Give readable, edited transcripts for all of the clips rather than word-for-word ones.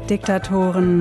Diktatoren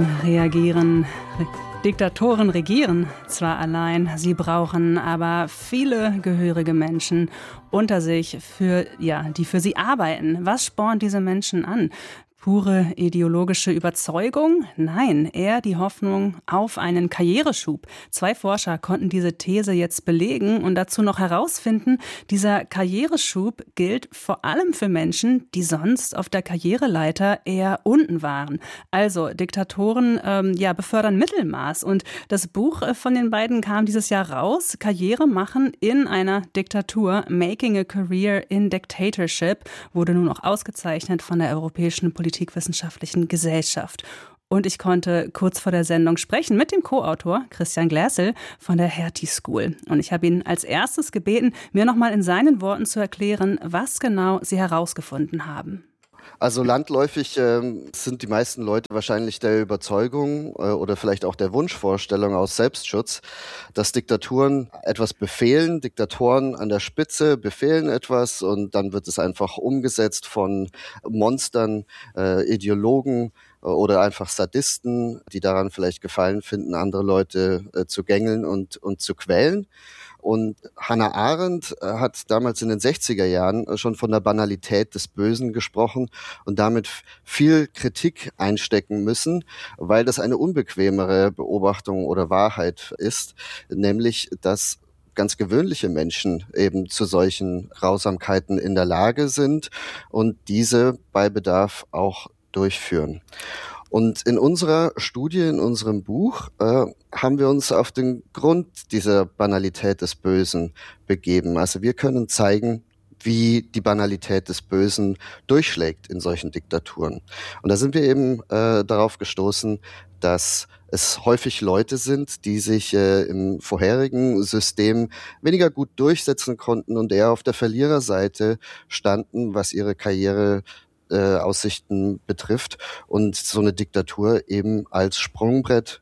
regieren zwar allein, sie brauchen aber viele gehörige Menschen unter sich, die für sie arbeiten. Was spornt diese Menschen an? Pure ideologische Überzeugung? Nein, eher die Hoffnung auf einen Karriereschub. 2 Forscher konnten diese These jetzt belegen und dazu noch herausfinden, dieser Karriereschub gilt vor allem für Menschen, die sonst auf der Karriereleiter eher unten waren. Also Diktatoren befördern Mittelmaß. Und das Buch von den beiden kam dieses Jahr raus. Karriere machen in einer Diktatur. Making a Career in Dictatorship wurde nun auch ausgezeichnet von der Europäischen Politikwissenschaftlichen Gesellschaft. Und ich konnte kurz vor der Sendung sprechen mit dem Co-Autor Christian Glässel von der Hertie School. Und ich habe ihn als erstes gebeten, mir nochmal in seinen Worten zu erklären, was genau sie herausgefunden haben. Also landläufig sind die meisten Leute wahrscheinlich der Überzeugung oder vielleicht auch der Wunschvorstellung aus Selbstschutz, dass Diktaturen etwas befehlen, Diktatoren an der Spitze befehlen etwas und dann wird es einfach umgesetzt von Monstern, Ideologen oder einfach Sadisten, die daran vielleicht Gefallen finden, andere Leute zu gängeln und zu quälen. Und Hannah Arendt hat damals in den 60er Jahren schon von der Banalität des Bösen gesprochen und damit viel Kritik einstecken müssen, weil das eine unbequemere Beobachtung oder Wahrheit ist, nämlich dass ganz gewöhnliche Menschen eben zu solchen Grausamkeiten in der Lage sind und diese bei Bedarf auch durchführen. Und in unserer Studie, in unserem Buch, haben wir uns auf den Grund dieser Banalität des Bösen begeben. Also wir können zeigen, wie die Banalität des Bösen durchschlägt in solchen Diktaturen. Und da sind wir eben darauf gestoßen, dass es häufig Leute sind, die sich im vorherigen System weniger gut durchsetzen konnten und eher auf der Verliererseite standen, was ihre Karriereaussichten betrifft und so eine Diktatur eben als Sprungbrett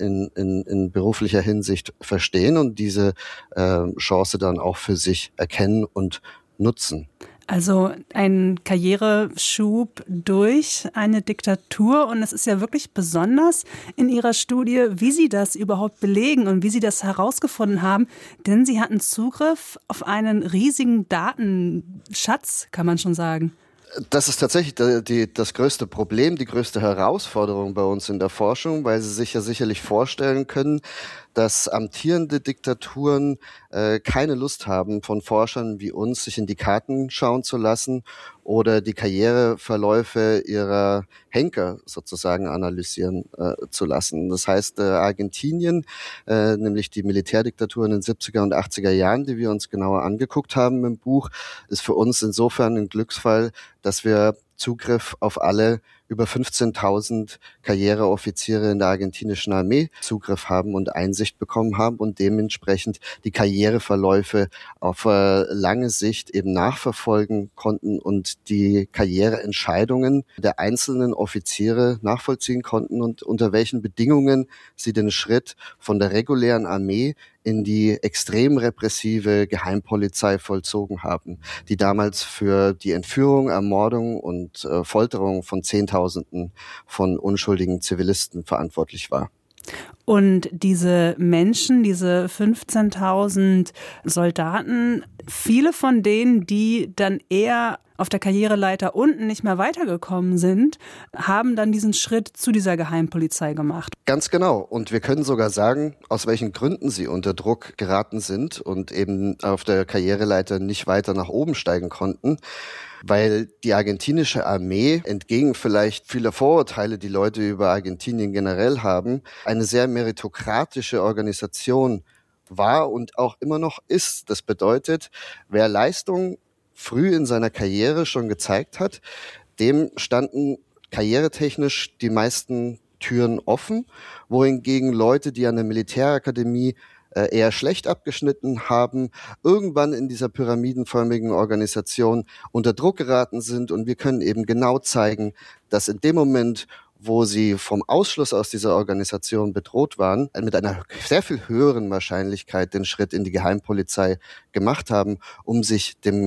in beruflicher Hinsicht verstehen und diese Chance dann auch für sich erkennen und nutzen. Also ein Karriereschub durch eine Diktatur, und es ist ja wirklich besonders in Ihrer Studie, wie Sie das überhaupt belegen und wie Sie das herausgefunden haben, denn Sie hatten Zugriff auf einen riesigen Datenschatz, kann man schon sagen. Das ist tatsächlich das größte Problem, die größte Herausforderung bei uns in der Forschung, weil Sie sich ja sicherlich vorstellen können, dass amtierende Diktaturen keine Lust haben, von Forschern wie uns sich in die Karten schauen zu lassen oder die Karriereverläufe ihrer Henker sozusagen analysieren zu lassen. Das heißt, Argentinien, nämlich die Militärdiktatur in den 70er und 80er Jahren, die wir uns genauer angeguckt haben im Buch, ist für uns insofern ein Glücksfall, dass wir Zugriff auf alle über 15.000 Karriereoffiziere in der argentinischen Armee Zugriff haben und Einsicht bekommen haben und dementsprechend die Karriereverläufe auf lange Sicht eben nachverfolgen konnten und die Karriereentscheidungen der einzelnen Offiziere nachvollziehen konnten und unter welchen Bedingungen sie den Schritt von der regulären Armee in die extrem repressive Geheimpolizei vollzogen haben, die damals für die Entführung, Ermordung und Folterung von Zehntausenden von unschuldigen Zivilisten verantwortlich war. Und diese Menschen, diese 15.000 Soldaten, viele von denen, die dann eher auf der Karriereleiter unten nicht mehr weitergekommen sind, haben dann diesen Schritt zu dieser Geheimpolizei gemacht. Ganz genau. Und wir können sogar sagen, aus welchen Gründen sie unter Druck geraten sind und eben auf der Karriereleiter nicht weiter nach oben steigen konnten. Weil die argentinische Armee, entgegen vielleicht vieler Vorurteile, die Leute über Argentinien generell haben, eine sehr meritokratische Organisation war und auch immer noch ist. Das bedeutet, wer Leistung früh in seiner Karriere schon gezeigt hat, dem standen karrieretechnisch die meisten Türen offen, wohingegen Leute, die an der Militärakademie eher schlecht abgeschnitten haben, irgendwann in dieser pyramidenförmigen Organisation unter Druck geraten sind. Und wir können eben genau zeigen, dass in dem Moment, wo sie vom Ausschluss aus dieser Organisation bedroht waren, mit einer sehr viel höheren Wahrscheinlichkeit den Schritt in die Geheimpolizei gemacht haben, um sich dem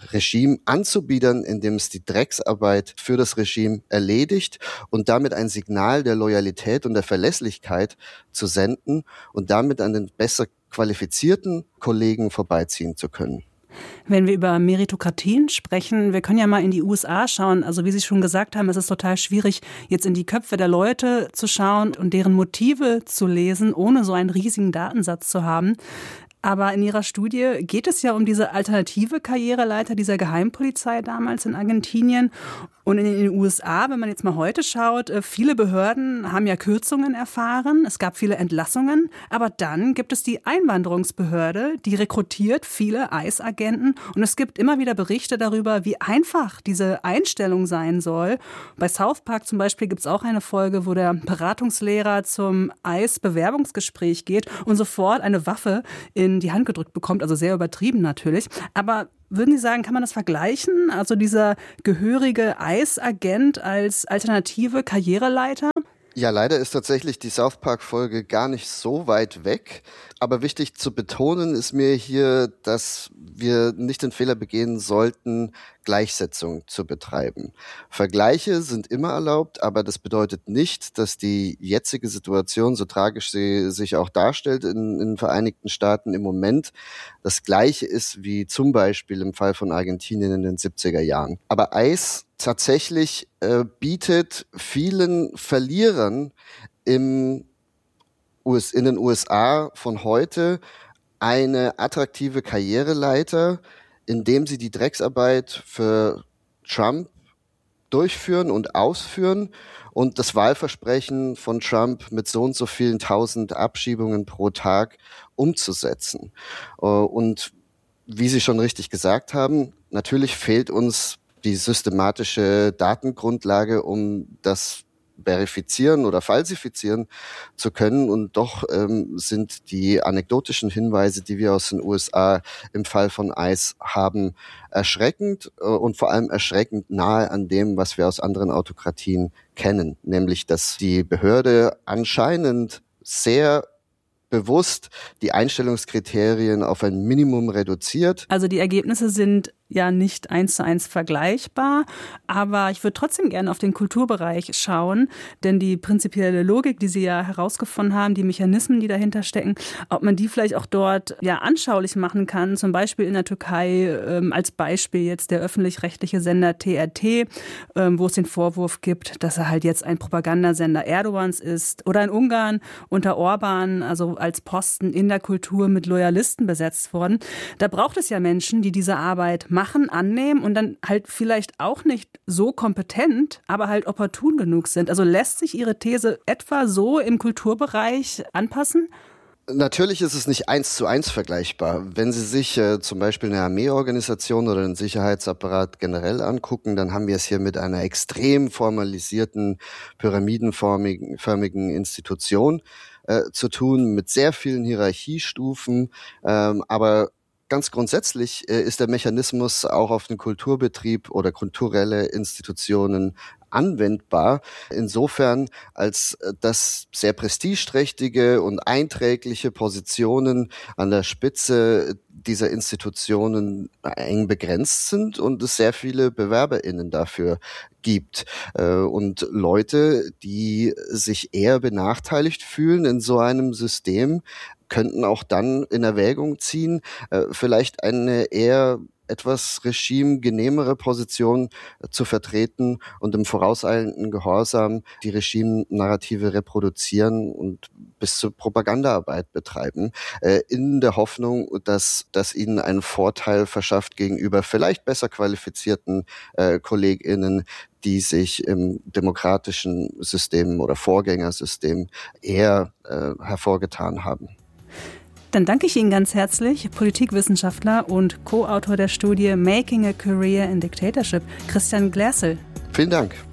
Regime anzubiedern, indem es die Drecksarbeit für das Regime erledigt und damit ein Signal der Loyalität und der Verlässlichkeit zu senden und damit an den besser qualifizierten Kollegen vorbeiziehen zu können. Wenn wir über Meritokratien sprechen, wir können ja mal in die USA schauen. Also wie Sie schon gesagt haben, es ist total schwierig, jetzt in die Köpfe der Leute zu schauen und deren Motive zu lesen, ohne so einen riesigen Datensatz zu haben. Aber in Ihrer Studie geht es ja um diese alternative Karriereleiter dieser Geheimpolizei damals in Argentinien. Und in den USA, wenn man jetzt mal heute schaut, viele Behörden haben ja Kürzungen erfahren. Es gab viele Entlassungen. Aber dann gibt es die Einwanderungsbehörde, die rekrutiert viele ICE-Agenten. Und es gibt immer wieder Berichte darüber, wie einfach diese Einstellung sein soll. Bei South Park zum Beispiel gibt es auch eine Folge, wo der Beratungslehrer zum ICE-Bewerbungsgespräch geht und sofort eine Waffe in die Hand gedrückt bekommt. Also sehr übertrieben natürlich. Aber würden Sie sagen, kann man das vergleichen? Also dieser gehörige ICE-Agent als alternative Karriereleiter? Ja, leider ist tatsächlich die South Park-Folge gar nicht so weit weg. Aber wichtig zu betonen ist mir hier, dass wir nicht den Fehler begehen sollten, Gleichsetzung zu betreiben. Vergleiche sind immer erlaubt, aber das bedeutet nicht, dass die jetzige Situation, so tragisch sie sich auch darstellt in den Vereinigten Staaten im Moment, das Gleiche ist wie zum Beispiel im Fall von Argentinien in den 70er Jahren. Aber ICE tatsächlich bietet vielen Verlierern in den USA von heute eine attraktive Karriereleiter, indem sie die Drecksarbeit für Trump durchführen und ausführen und das Wahlversprechen von Trump mit so und so vielen 1000 Abschiebungen pro Tag umzusetzen. Und wie Sie schon richtig gesagt haben, natürlich fehlt uns die systematische Datengrundlage, um das verifizieren oder falsifizieren zu können. Und doch sind die anekdotischen Hinweise, die wir aus den USA im Fall von ICE haben, erschreckend und vor allem erschreckend nahe an dem, was wir aus anderen Autokratien kennen. Nämlich, dass die Behörde anscheinend sehr bewusst die Einstellungskriterien auf ein Minimum reduziert. Also die Ergebnisse sind ja nicht 1:1 vergleichbar, aber ich würde trotzdem gerne auf den Kulturbereich schauen, denn die prinzipielle Logik, die Sie ja herausgefunden haben, die Mechanismen, die dahinter stecken, ob man die vielleicht auch dort ja anschaulich machen kann, zum Beispiel in der Türkei, als Beispiel jetzt der öffentlich-rechtliche Sender TRT, wo es den Vorwurf gibt, dass er halt jetzt ein Propagandasender Erdogans ist, oder in Ungarn unter Orban, also als Posten in der Kultur mit Loyalisten besetzt worden. Da braucht es ja Menschen, die diese Arbeit machen, annehmen und dann halt vielleicht auch nicht so kompetent, aber halt opportun genug sind. Also lässt sich Ihre These etwa so im Kulturbereich anpassen? Natürlich ist es nicht 1:1 vergleichbar. Wenn Sie sich zum Beispiel eine Armeeorganisation oder einen Sicherheitsapparat generell angucken, dann haben wir es hier mit einer extrem formalisierten, pyramidenförmigen Institution zu tun, mit sehr vielen Hierarchiestufen, aber ganz grundsätzlich ist der Mechanismus auch auf den Kulturbetrieb oder kulturelle Institutionen anwendbar, insofern als dass sehr prestigeträchtige und einträgliche Positionen an der Spitze dieser Institutionen eng begrenzt sind und es sehr viele BewerberInnen dafür gibt. Und Leute, die sich eher benachteiligt fühlen in so einem System, könnten auch dann in Erwägung ziehen, vielleicht eine eher etwas regimegenehmere Position zu vertreten und im vorauseilenden Gehorsam die Regime-Narrative reproduzieren und bis zur Propagandaarbeit betreiben, in der Hoffnung, dass das ihnen einen Vorteil verschafft gegenüber vielleicht besser qualifizierten KollegInnen, die sich im demokratischen System oder Vorgängersystem eher hervorgetan haben. Dann danke ich Ihnen ganz herzlich, Politikwissenschaftler und Co-Autor der Studie Making a Career in Dictatorship, Christian Glärsel. Vielen Dank.